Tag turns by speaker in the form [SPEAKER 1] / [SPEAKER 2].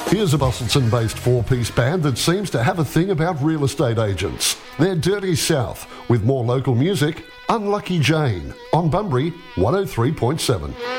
[SPEAKER 1] Here's a Busselton-based four-piece band that seems to have a thing about real estate agents. They're Dirty South, with more local music, Unlucky Jane, on Bunbury 103.7.